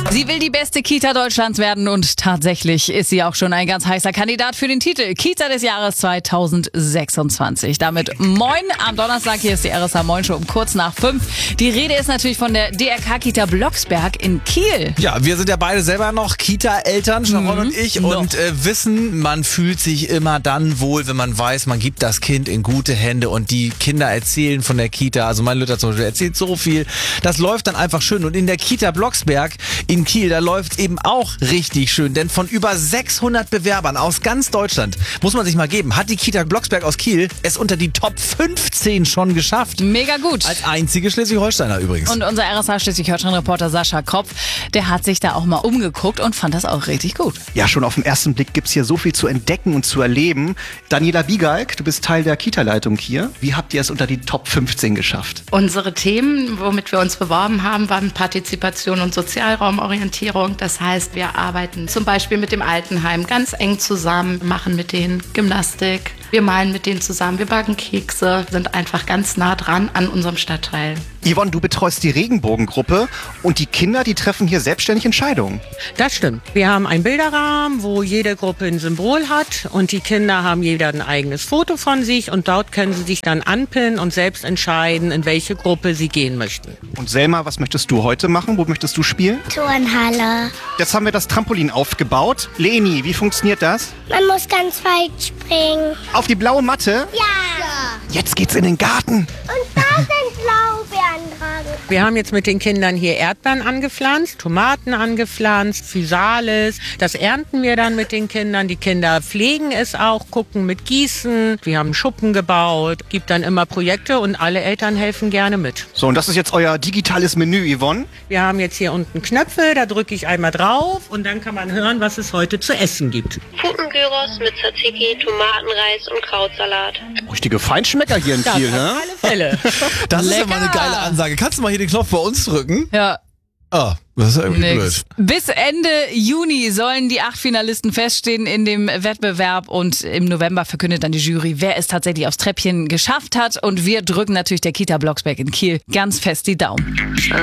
Sie will die beste Kita Deutschlands werden und tatsächlich ist sie auch schon ein ganz heißer Kandidat für den Titel Kita des Jahres 2026. Damit moin am Donnerstag, hier ist die RSA Moin Show um kurz nach 5. Die Rede ist natürlich von der DRK Kita Blocksberg in Kiel. Ja, wir sind ja beide selber noch Kita-Eltern, Sharon und ich, und wissen, man fühlt sich immer dann wohl, wenn man weiß, man gibt das Kind in gute Hände und die Kinder erzählen von der Kita. Also mein Lütter zum Beispiel erzählt so viel. Das läuft dann einfach schön. Und in der Kita Blocksberg in Kiel, da läuft es eben auch richtig schön. Denn von über 600 Bewerbern aus ganz Deutschland, muss man sich mal geben, hat die Kita Blocksberg aus Kiel es unter die Top 15 schon geschafft. Mega gut. Als einzige Schleswig-Holsteiner übrigens. Und unser RSA Schleswig-Holstein-Reporter Sascha Kropf, der hat sich da auch mal umgeguckt und fand das auch richtig gut. Ja, schon auf den ersten Blick gibt's hier so viel zu entdecken und zu erleben. Daniela Wiegalk, du bist Teil der Kita-Leitung hier. Wie habt ihr es unter die Top 15 geschafft? Unsere Themen, womit wir uns beworben haben, waren Partizipation und Sozialraumorientierung. Das heißt, wir arbeiten zum Beispiel mit dem Altenheim ganz eng zusammen, machen mit denen Gymnastik, wir malen mit denen zusammen, wir backen Kekse, sind einfach ganz nah dran an unserem Stadtteil. Yvonne, du betreust die Regenbogengruppe und die Kinder, die treffen hier selbstständig Entscheidungen. Das stimmt. Wir haben einen Bilderrahmen, wo jede Gruppe ein Symbol hat und die Kinder haben jeder ein eigenes Foto von sich und dort können sie sich dann anpinnen und selbst entscheiden, in welche Gruppe sie gehen möchten. Und Selma, was möchtest du heute machen? Wo möchtest du spielen? Turnhalle. Jetzt haben wir das Trampolin aufgebaut. Leni, wie funktioniert das? Man muss ganz weit springen. Auf die blaue Matte? Ja. Jetzt geht's in den Garten. Und da sind Blaubeeren dran. Wir haben jetzt mit den Kindern hier Erdbeeren angepflanzt, Tomaten angepflanzt, Physalis. Das ernten wir dann mit den Kindern. Die Kinder pflegen es auch, gucken mit Gießen. Wir haben einen Schuppen gebaut, gibt dann immer Projekte und alle Eltern helfen gerne mit. So, und das ist jetzt euer digitales Menü, Yvonne. Wir haben jetzt hier unten Knöpfe, da drücke ich einmal drauf und dann kann man hören, was es heute zu essen gibt. Putengyros mit Tzatziki, Tomatenreis und Krautsalat. Richtige Feinschmecker hier in Kiel, ne? Auf alle Fälle. Das ist ja mal eine geile Ansage. Kannst du mal hier den Knopf bei uns drücken? Ja. Ah, das ist ja irgendwie blöd. Bis Ende Juni sollen die 8 Finalisten feststehen in dem Wettbewerb und im November verkündet dann die Jury, wer es tatsächlich aufs Treppchen geschafft hat. Und wir drücken natürlich der Kita Blocksberg in Kiel ganz fest die Daumen.